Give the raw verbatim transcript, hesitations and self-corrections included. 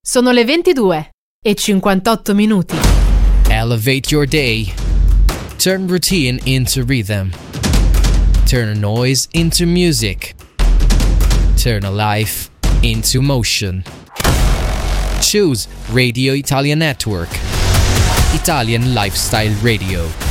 Sono le ventidue e cinquantotto minuti. Elevate your day. Turn routine into rhythm. Turn noise into music. Turn a life into motion. Choose Radio Italia Network. Italian Lifestyle Radio.